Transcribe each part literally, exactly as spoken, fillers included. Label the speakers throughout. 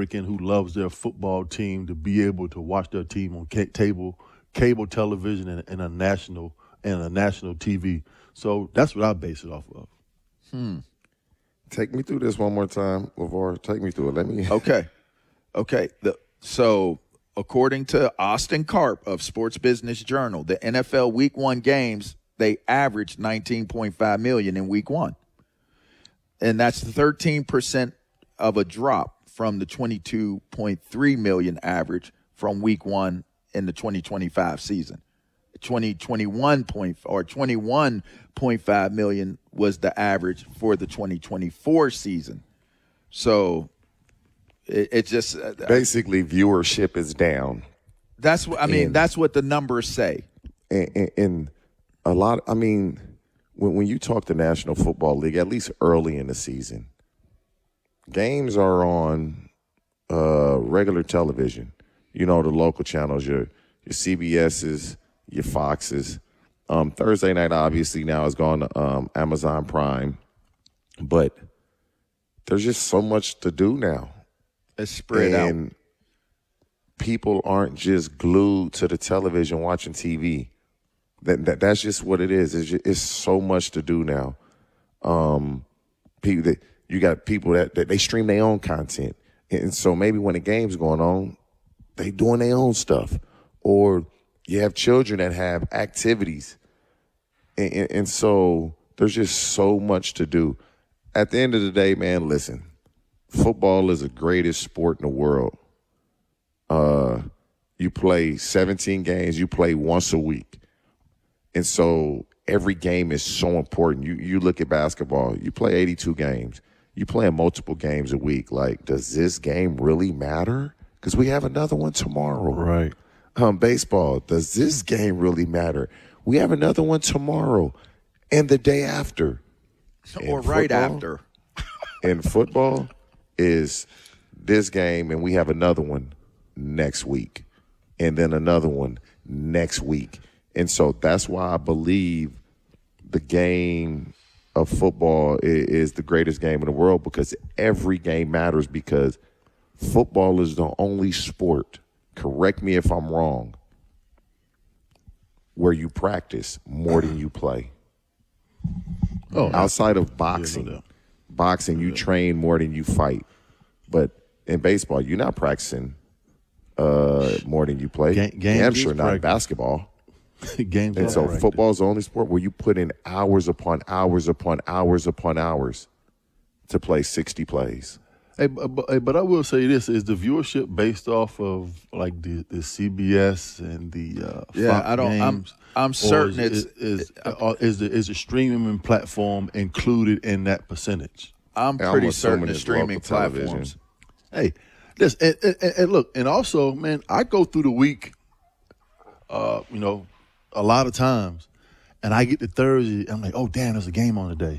Speaker 1: American who loves their football team to be able to watch their team on ca- cable, cable television and, and a national and a national T V. So that's what I base it off of.
Speaker 2: Hmm.
Speaker 3: Take me through this one more time, LeVar. Take me through it. Let me.
Speaker 2: Okay. Okay. The, so according to Austin Karp of Sports Business Journal, the N F L Week One games, they averaged nineteen point five million in Week One, and that's thirteen percent of a drop from the twenty-two point three million average from Week One in the twenty twenty-five season. twenty twenty-one point or twenty-one point five million was the average for the twenty twenty-four season. So it, it just uh,
Speaker 3: basically viewership is down.
Speaker 2: That's what I mean.
Speaker 3: And,
Speaker 2: that's what the numbers say.
Speaker 3: And, and, and a lot. I mean, when when you talk the National Football League, at least early in the season, games are on uh, regular television. You know, the local channels, your your C B S's, your Foxes. Um, Thursday night, obviously, now has gone to um, Amazon Prime. But there's just so much to do now.
Speaker 2: It's spread
Speaker 3: and
Speaker 2: out.
Speaker 3: People aren't just glued to the television watching T V. That, that That's just what it is. It's, just, it's so much to do now. Um, people that, you got people that, that they stream their own content. And so maybe when the game's going on, they doing their own stuff. Or you have children that have activities. And, and, and so there's just so much to do. At the end of the day, man, listen, football is the greatest sport in the world. Uh, you play seventeen games, you play once a week. And so every game is so important. You you look at basketball, you play eighty-two games. You play multiple games a week. Like, does this game really matter? Because we have another one tomorrow.
Speaker 1: Right.
Speaker 3: Um, baseball, does this game really matter? We have another one tomorrow and the day after.
Speaker 2: Or
Speaker 3: And
Speaker 2: right
Speaker 3: football-
Speaker 2: after.
Speaker 3: And football is this game, and we have another one next week, and then another one next week. And so that's why I believe the game of football is, is the greatest game in the world, because every game matters, because football is the only sport, correct me if I'm wrong, where you practice more than you play.
Speaker 1: Oh,
Speaker 3: Outside of boxing,
Speaker 1: Yeah, no doubt.
Speaker 3: boxing, you train more than you fight. But in baseball, you're not practicing uh, more than you play.
Speaker 1: Ga- games
Speaker 3: Damn
Speaker 1: is
Speaker 3: sure not in
Speaker 1: practice.
Speaker 3: basketball.
Speaker 1: Games
Speaker 3: And
Speaker 1: are
Speaker 3: so
Speaker 1: practice.
Speaker 3: football's the only sport where you put in hours upon hours upon hours upon hours to play sixty plays.
Speaker 1: Hey, but, but, hey, but I will say this: is the viewership based off of like the, the C B S and the uh,
Speaker 2: Yeah,
Speaker 1: Fox
Speaker 2: I don't. I'm.
Speaker 1: games?
Speaker 2: I'm
Speaker 1: Or
Speaker 2: certain
Speaker 1: is,
Speaker 2: it's.
Speaker 1: is, is, uh, is the is the streaming platform included in that percentage?
Speaker 2: I'm
Speaker 3: I'm
Speaker 2: pretty
Speaker 3: assuming
Speaker 2: certain the
Speaker 3: it's
Speaker 2: streaming
Speaker 3: local television.
Speaker 2: platforms.
Speaker 1: Hey, this and, and, and look, and also, man, I go through the week, uh, you know, a lot of times, and I get to Thursday, I'm like, oh damn, there's a game on today.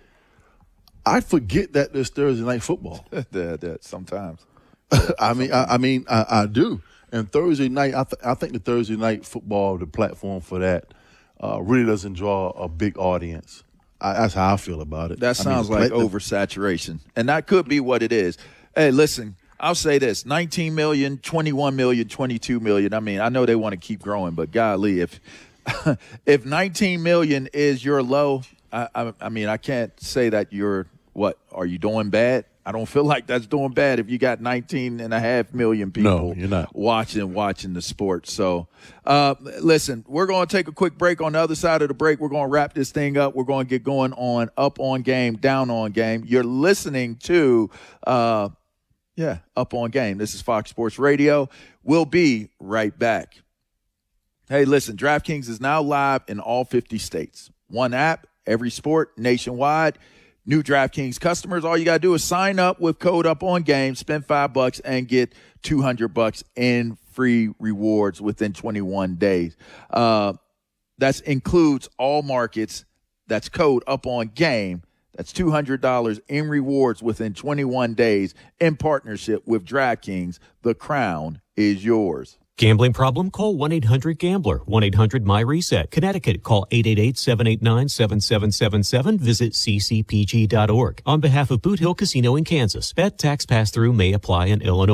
Speaker 1: I forget that there's Thursday night football.
Speaker 2: that, that sometimes.
Speaker 1: I mean, I, I mean, I, I do. And Thursday night, I, th- I think the Thursday night football, the platform for that, uh, really doesn't draw a big audience. I, that's how I feel about it.
Speaker 2: That
Speaker 1: I mean,
Speaker 2: sounds like
Speaker 1: play-
Speaker 2: oversaturation, and that could be what it is. Hey, listen, I'll say this: nineteen million, twenty-one million, twenty-two million. I mean, I know they want to keep growing, but golly, if if nineteen million is your low, I, I, I mean, I can't say that you're what? Are you doing bad? I don't feel like that's doing bad if you got nineteen and a half million people
Speaker 1: No, you're not.
Speaker 2: watching watching the sport. So, uh, listen, we're going to take a quick break. On the other side of the break, we're going to wrap this thing up. We're going to get going on Up On Game, Down On Game. You're listening to, uh, yeah, Up On Game. This is Fox Sports Radio. We'll be right back. Hey, listen, DraftKings is now live in all fifty states. One app, every sport, nationwide. New DraftKings customers, all you got to do is sign up with code Up On Game, spend five bucks, and get two hundred bucks in free rewards within twenty-one days. Uh, that includes all markets. That's code Up On Game. That's two hundred dollars in rewards within twenty-one days in partnership with DraftKings. The crown is yours.
Speaker 4: Gambling problem? Call one eight hundred gambler. one eight hundred M Y reset. Connecticut, call eight eight eight, seven eight nine, seven seven seven seven. Visit c c p g dot org. On behalf of Boot Hill Casino in Kansas, bet tax pass-through may apply in Illinois.